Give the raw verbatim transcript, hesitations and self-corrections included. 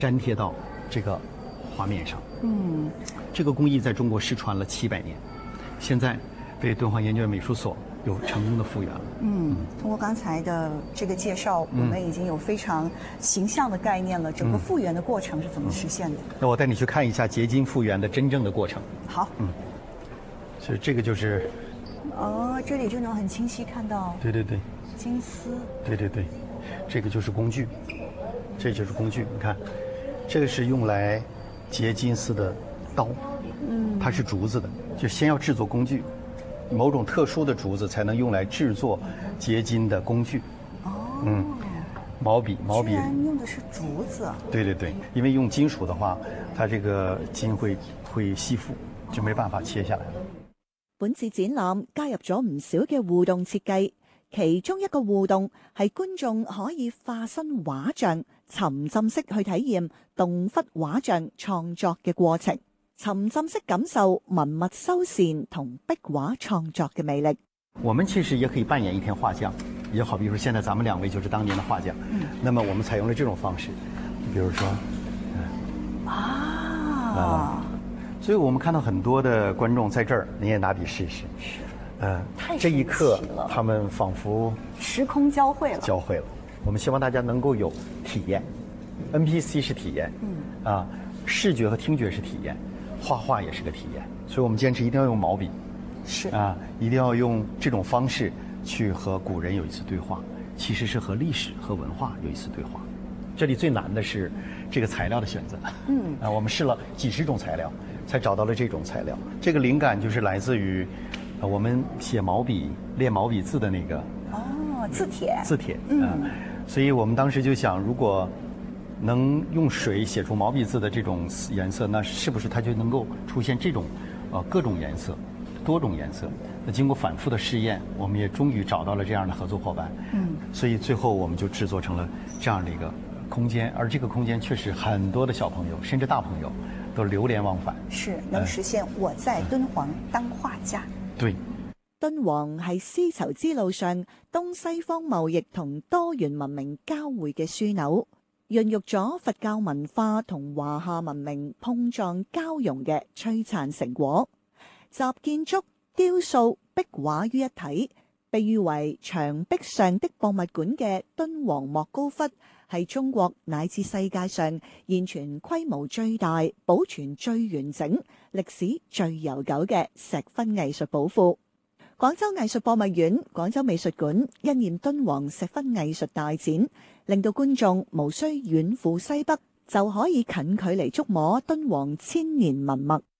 粘贴到这个画面上。 嗯， 这个工艺在中国失传了七百年，现在被敦煌研究院美术所有成功的复原了。 嗯，通过刚才的这个介绍， 嗯、 我们已经有非常形象的概念了。整个复原的过程是怎么实现的？ 嗯、那我带你去看一下结晶复原的真正的过程。 好。 嗯，所以这个就是。 哦，这里就能很清晰看到。 对对对。 金丝。 对对对，这个就是工具，这就是工具。你看，这个是用来结金丝的刀，嗯，它是竹子的，就先要制作工具。某种特殊的竹子才能用来制作结晶的工具。 哦， 嗯，毛笔，毛笔。 居然用的是竹子。 对对对，因为用金属的话，它这个筋會會吸附，就沒辦法切下來了。 本次展覽加入咗唔少嘅互動設計，其中一個互動係觀眾可以化身畫像，沉浸式去體驗動窟畫像創作嘅過程。沉浸式感受文物修繕同壁畫創作嘅魅力。 我們其實也可以扮演一天畫匠，也好比如現在咱們兩位就是當年的畫匠。嗯。那麼我們採用了這種方式，比如說， 嗯、啊啊，所以我們看到很多的觀眾在這兒，你也拿筆試試。 是。 呃， 太這一刻他們仿佛時空交匯了。 交匯了。我們希望大家能夠有體驗 ，N P C 是體驗，嗯，啊，視覺和聽覺是體驗。畫畫也是個體驗，所以我們堅持一定要用毛筆， 是啊，一定要用這種方式去和古人有一次對話，其實是和歷史和文化有一次對話。這裡最難的是這個材料的選擇，嗯，啊，我們試了幾十種材料，才找到了這種材料。這個靈感就是來自於，呃，我們寫毛筆練毛筆字的那個， 哦，字帖， 字帖，嗯，啊，所以我們當時就想，如果能用水寫出毛筆字的這種顏色，那是不是它就能夠出現這種，呃，各種顏色，多種顏色？那經過反覆的試驗，我們也終於找到了這樣的合作夥伴。嗯，所以最後我們就製作成了這樣的一個空間，而這個空間確實很多的小朋友甚至大朋友都流連忘返。 是能實現我在敦煌當畫家。 嗯、對， 敦煌係絲綢之路上東西方貿易同多元文明交匯嘅樞紐。孕育咗佛教文化同華夏文明碰撞交融嘅璀璨成果，集建築、雕塑、壁畫於一體，被譽為牆壁上的博物館嘅敦煌莫高窟，係中國乃至世界上現存規模最大、保存最完整、歷史最悠久嘅石窟藝術寶庫。廣州藝術博物院、廣州美術館因應敦煌石窟藝術大展，令到觀眾無需遠赴西北，就可以近距離觸摸敦煌千年文物。